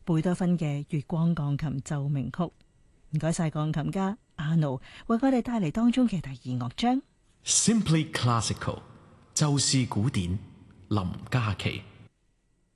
貝多芬嘅《月光鋼琴奏鳴曲》。唔該晒鋼琴家阿奴為我哋帶嚟當中嘅第二樂章。 Simply Classical， 就是古典，林嘉琪。